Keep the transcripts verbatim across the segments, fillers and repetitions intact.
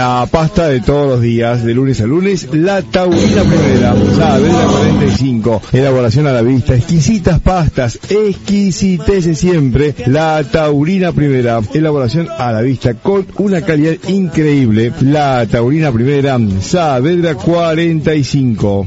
La pasta de todos los días, de lunes a lunes, la Taurina Primera, Saavedra cuarenta y cinco, elaboración a la vista, exquisitas pastas, exquisitece siempre, la Taurina Primera, elaboración a la vista con una calidad increíble, la Taurina Primera, Saavedra cuarenta y cinco.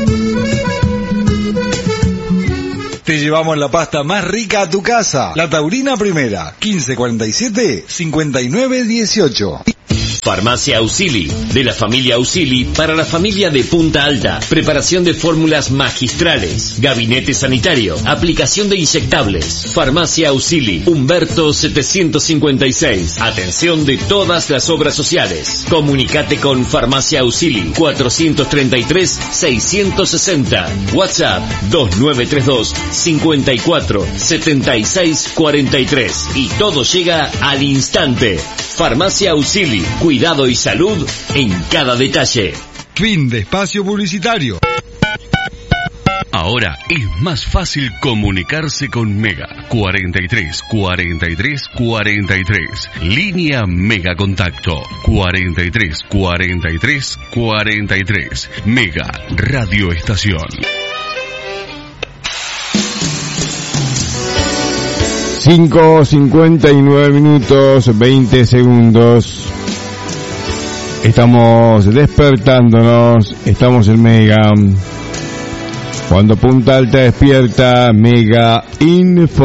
Te llevamos la pasta más rica a tu casa, la Taurina Primera, quince cuarenta y siete, cincuenta y nueve dieciocho. Farmacia Ausili, de la familia Ausili para la familia de Punta Alta. Preparación de fórmulas magistrales, gabinete sanitario, aplicación de inyectables. Farmacia Ausili, Humberto setecientos cincuenta y seis. Atención de todas las obras sociales. Comunicate con Farmacia Ausili, cuatrocientos treinta y tres, seiscientos sesenta. WhatsApp dos nueve tres dos, cincuenta y cuatro, setenta y seis cuarenta y tres. Y todo llega al instante. Farmacia Ausili, cuidado y salud en cada detalle. Fin de espacio publicitario. Ahora es más fácil comunicarse con Mega. cuarenta y tres, cuarenta y tres, cuarenta y tres. Línea Mega Contacto. cuarenta y tres, cuarenta y tres, cuarenta y tres. Mega Radio Estación. cinco cincuenta y nueve minutos, veinte segundos. Estamos despertándonos, estamos en Mega. Cuando Punta Alta despierta, Mega Info.